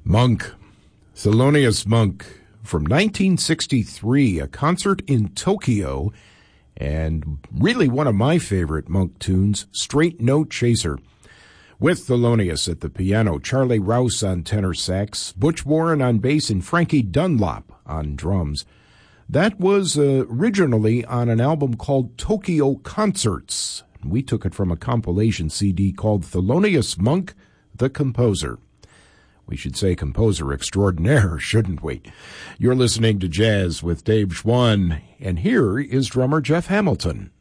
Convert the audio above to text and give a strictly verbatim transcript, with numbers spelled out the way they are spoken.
Monk, Thelonious Monk, from nineteen sixty-three, a concert in Tokyo, and really one of my favorite Monk tunes, Straight Note Chaser. With Thelonious at the piano, Charlie Rouse on tenor sax, Butch Warren on bass, and Frankie Dunlop on drums. That was uh, originally on an album called Tokyo Concerts. We took it from a compilation C D called Thelonious Monk, the Composer. We should say composer extraordinaire, shouldn't we? You're listening to Jazz with Dave Schwann, and here is drummer Jeff Hamilton.